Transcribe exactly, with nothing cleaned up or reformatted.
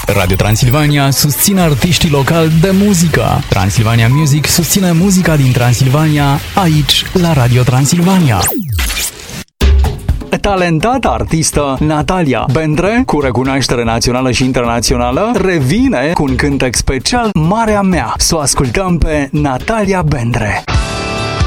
Radio Transilvania susține artiștii locali de muzică. Transilvania Music susține muzica din Transilvania, aici, la Radio Transilvania. Talentata artistă Natalia Bendre, cu recunoaștere națională și internațională, revine cu un cântec special Marea Mea. Să o ascultăm pe Natalia Bendre.